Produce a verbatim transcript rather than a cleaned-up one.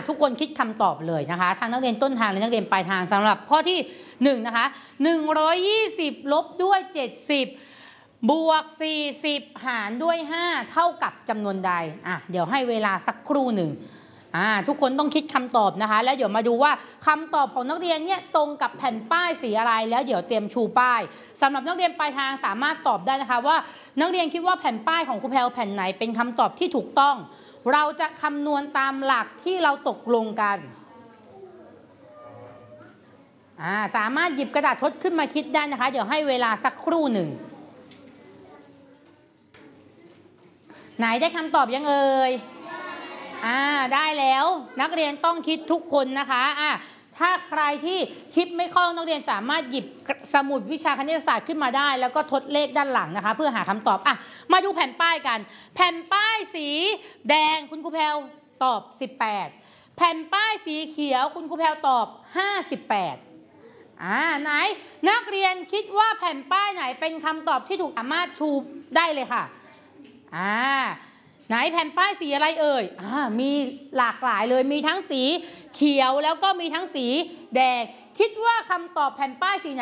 ทุกคนคิดคำตอบเลยนะคะทั้งนักเรียนต้นทางและนักเรียนปลายทางสำหรับข้อที่หนึ่งนะคะหนึ่งร้อยยี่สิบลบด้วยเจ็ดสิบบวกสี่สิบหารด้วยห้าเท่ากับจำนวนใดอ่ะเดี๋ยวให้เวลาสักครู่หนึ่งอ่าทุกคนต้องคิดคำตอบนะคะแล้วเดี๋ยวมาดูว่าคำตอบของนักเรียนเนี่ยตรงกับแผ่นป้ายสีอะไรแล้วเดี๋ยวเตรียมชูป้ายสำหรับนักเรียนปลายทางสามารถตอบได้นะคะว่านักเรียนคิดว่าแผ่นป้ายของครูแพรวแผ่นไหนเป็นคำตอบที่ถูกต้องเราจะคำนวณตามหลักที่เราตกลงกันอ่าสามารถหยิบกระดาษทดขึ้นมาคิดได้นะคะเดี๋ยวให้เวลาสักครู่หนึ่งไหนได้คำตอบยังเอ่ยอ่าได้แล้วนักเรียนต้องคิดทุกคนนะคะอ่าถ้าใครที่คิดไม่คล่องนักเรียนสามารถหยิบสมุดวิชาคณิตศาสตร์ขึ้นมาได้แล้วก็ทดเลขด้านหลังนะคะเพื่อหาคำตอบอ่ะมาดูแผ่นป้ายกันแผ่นป้ายสีแดงคุณครูแพรวตอบสิบแปดแผ่นป้ายสีเขียวคุณครูแพรวตอบห้าสิบแปดอ่าไหนนักเรียนคิดว่าแผ่นป้ายไหนเป็นคำตอบที่ถูกสามารถชูได้เลยค่ะอ่าไหนแผ่นป้ายสีอะไรเอ่ยอ่ามีหลากหลายเลยมีทั้งสีเขียวแล้วก็มีทั้งสีแดงคิดว่าคำตอบแผ่นป้ายสีไหน